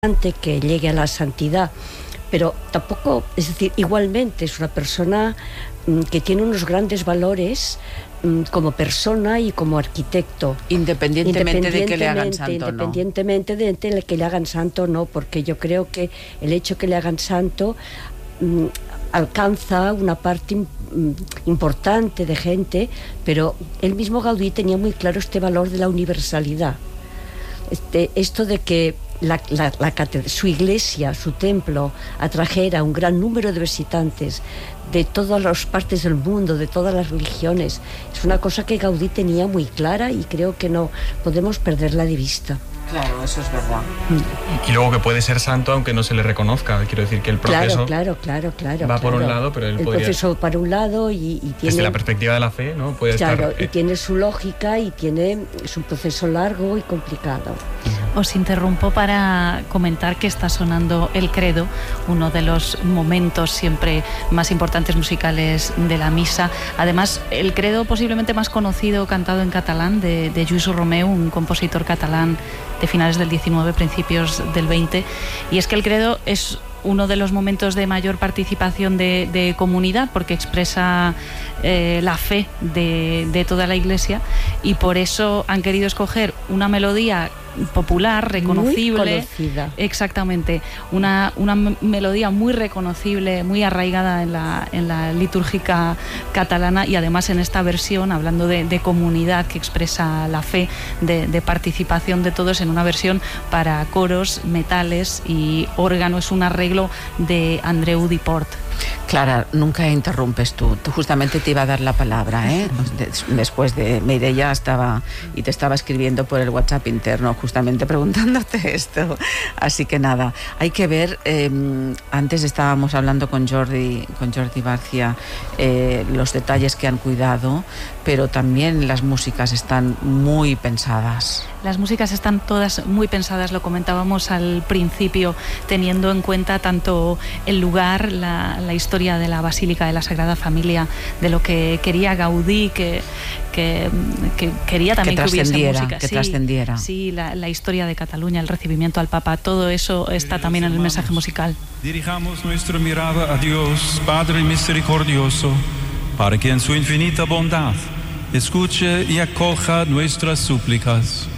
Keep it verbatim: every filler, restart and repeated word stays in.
que llegue a la santidad, pero tampoco, es decir, igualmente es una persona mm, que tiene unos grandes valores mm, como persona y como arquitecto. Independientemente, independientemente de que le hagan santo, independientemente ¿no? de, de que le hagan santo, no, porque yo creo que el hecho que le hagan santo mm, alcanza una parte mm, importante de gente, pero el mismo Gaudí tenía muy claro este valor de la universalidad. Este, esto de que la, la, la, su iglesia, su templo, atrajera un gran número de visitantes de todas las partes del mundo, de todas las religiones, es una cosa que Gaudí tenía muy clara y creo que no podemos perderla de vista. Claro, eso es verdad. Y luego que puede ser santo aunque no se le reconozca. Quiero decir que el proceso claro, claro, claro, claro, va claro. por un lado, pero él el podría... proceso para un lado y, y tiene... Desde la perspectiva de la fe, ¿no? Puede claro, estar... y tiene su lógica y tiene es un proceso largo y complicado. Os interrumpo para comentar que está sonando el credo, uno de los momentos siempre más importantes musicales de la misa. Además, el credo posiblemente más conocido, cantado en catalán, de, de Lluís Romeu, un compositor catalán de finales del diecinueve, principios del veinte. Y es que el credo es uno de los momentos de mayor participación de, de comunidad, porque expresa eh, la fe de, de toda la Iglesia, y por eso han querido escoger una melodía popular, reconocible, muy conocida. Exactamente, una, una melodía muy reconocible, muy arraigada en la, en la litúrgica catalana, y además en esta versión, hablando de, de comunidad que expresa la fe, de, de participación de todos, en una versión para coros, metales y órgano. Es un arreglo de Andreu Diport. Clara, nunca interrumpes tú. Tú justamente te iba a dar la palabra, ¿eh? Después de Mireia estaba y te estaba escribiendo por el WhatsApp interno, justamente preguntándote esto. Así que nada, hay que ver. Eh, antes estábamos hablando con Jordi, con Jordi Barcia, eh, los detalles que han cuidado, pero también las músicas están muy pensadas. Las músicas están todas muy pensadas, lo comentábamos al principio, teniendo en cuenta tanto el lugar, la, la historia de la Basílica de la Sagrada Familia, de lo que quería Gaudí, que, que, que quería también que, que hubiese música. Que sí, trascendiera. Sí, la, la historia de Cataluña, el recibimiento al Papa, todo eso está también en el mensaje musical. Dirijamos nuestra mirada a Dios, Padre misericordioso, para que en su infinita bondad escuche y acoja nuestras súplicas.